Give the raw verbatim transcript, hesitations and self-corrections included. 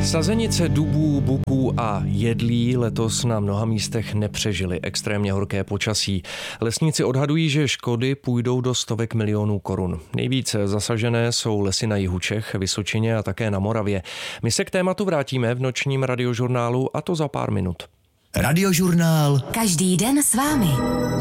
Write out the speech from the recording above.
Sazenice dubů, buků a jedlí letos na mnoha místech nepřežily extrémně horké počasí. Lesníci odhadují, že škody půjdou do stovek milionů korun. Nejvíce zasažené jsou lesy na jihu Čech, Vysočině a také na Moravě. My se k tématu vrátíme v nočním radiožurnálu, a to za pár minut. Radiožurnál. Každý den s vámi.